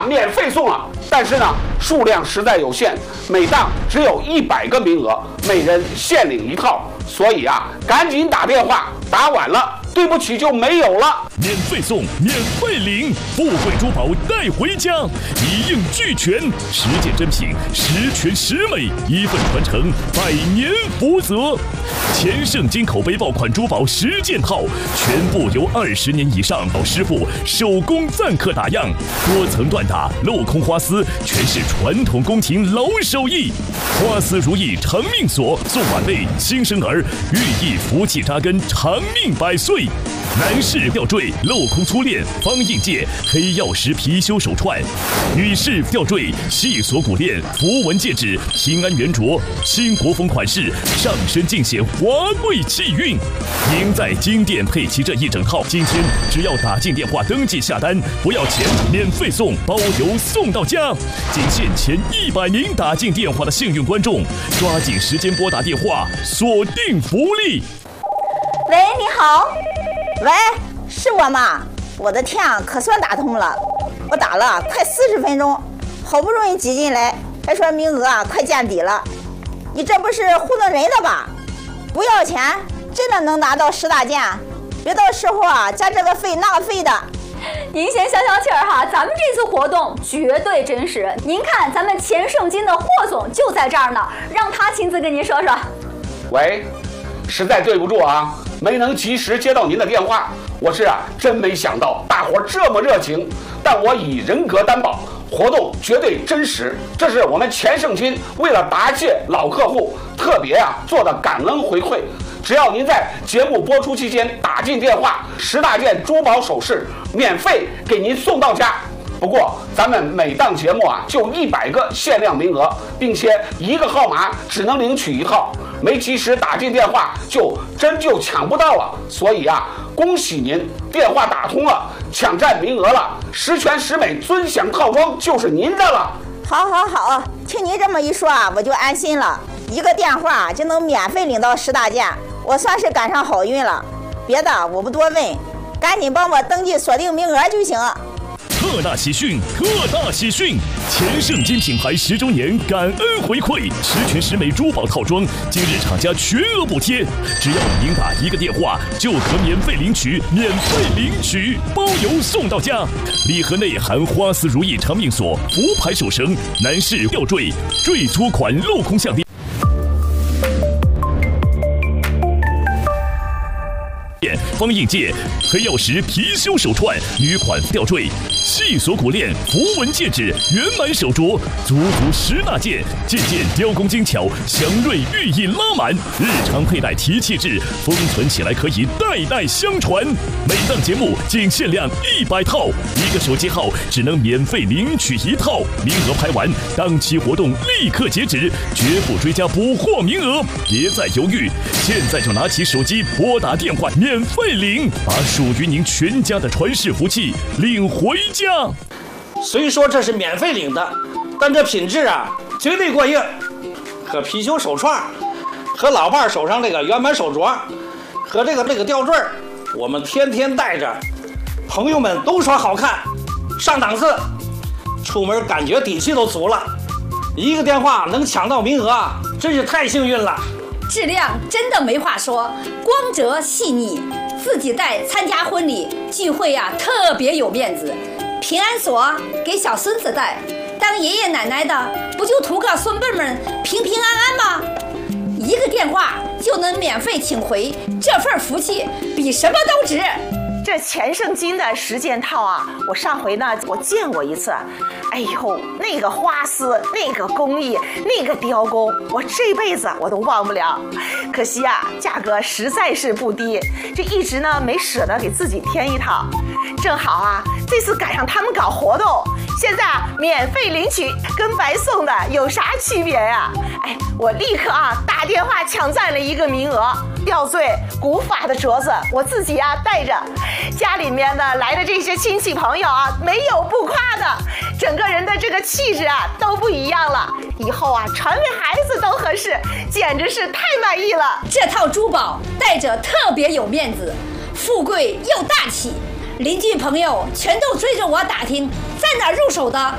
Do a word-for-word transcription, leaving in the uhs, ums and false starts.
免费送了，但是呢，数量实在有限，每档只有一百个名额，每人限领一套，所以啊，赶紧打电话，打晚了，对不起就没有了。 免费送，免费领，富贵珠宝带回家，一应俱全，十件珍品，十全十美，一份传承，百年福泽。前盛金口碑爆款珠宝十件套，全部由二十年以上老师傅手工赞刻打样，多层缎打，镂空花丝，全是传统宫廷老手艺。花丝如意长命锁，送晚辈、新生儿，寓意福气扎根，长命百岁。男士吊坠镂空粗链，方印戒黑曜石貔貅手串；女士吊坠细锁骨链，符文戒指平安圆镯，新国风款式，上身尽显华贵气韵。您在金店配齐这一整套，今天只要打进电话登记下单，不要钱，免费送，包邮送到家。仅限前一百名打进电话的幸运观众，抓紧时间拨打电话，锁定福利。 喂，你好。喂，是我吗？我的天啊，可算打通了！我打了快四十分钟，好不容易挤进来，还说名额啊快见底了。你这不是糊弄人的吧？不要钱，真的能拿到十大件？别到时候啊加这个费那个费的。 您先消消气儿哈，咱们这次活动绝对真实。您看，咱们前盛金的霍总就在这儿呢，让他亲自跟您说说。 喂，实在对不住啊。没能及时接到您的电话，我是啊真没想到大伙这么热情，但我以人格担保，活动绝对真实。这是我们前盛金为了答谢老客户特别啊做的感恩回馈。只要您在节目播出期间打进电话，十大件珠宝首饰免费给您送到家。不过咱们每档节目啊就一百个限量名额，并且一个号码只能领取一套，没及时打进电话就真就抢不到了。所以啊，恭喜您电话打通了，抢占名额了，十全十美尊享套装就是您的了。 好好好，听您这么一说啊，我就安心了。一个电话就能免费领到十大件，我算是赶上好运了。别的我不多问，赶紧帮我登记锁定名额就行。 特大喜讯！特大喜讯！前盛金品牌十周年感恩回馈，十全十美珠宝套装，今日厂家全额补贴，只要您打一个电话就可免费领取，免费领取，包邮送到家。礼盒内含花丝如意长命锁、福牌手绳、男士吊坠、坠粗款镂空项链。方印戒、黑曜石貔貅手串、女款吊坠、细锁骨链、符文戒指、圆满手镯，足足十大件，件件雕工精巧，祥瑞寓意拉满，日常佩戴提气质，封存起来可以代代相传。每档节目仅限量一百套，一个手机号只能免费领取一套，名额拍完，当期活动立刻截止，绝不追加补货名额。别再犹豫，现在就拿起手机拨打电话，免费领，把属于您全家的传世福气领回家。 虽说这是免费领的，但这品质啊绝对过硬。和貔貅手串，和老伴手上这个圆满手镯，和这个这个吊坠，我们天天戴着，朋友们都说好看，上档次，出门感觉底气都足了。一个电话能抢到名额啊，真是太幸运了。 质量真的没话说，光泽细腻，自己戴参加婚礼聚会呀、啊，特别有面子。平安锁给小孙子戴，当爷爷奶奶的不就图个孙辈们平平安安吗？一个电话就能免费请回，这份福气比什么都值。 这前盛金的十件套啊，我上回呢我见过一次，哎呦，那个花丝，那个工艺，那个雕工，我这辈子我都忘不了。可惜啊，价格实在是不低，这一直呢没舍得给自己添一套。正好啊，这次赶上他们搞活动，现在啊免费领取，跟白送的有啥区别呀？哎，我立刻啊打电话抢占了一个名额。吊坠古法的镯子，我自己啊戴着。家里面呢来的这些亲戚朋友啊，没有不夸的，整个人的这个气质啊都不一样了。以后啊传给孩子都合适，简直是太满意了。 这套珠宝戴着特别有面子，富贵又大气。邻居朋友全都追着我打听，在哪入手的？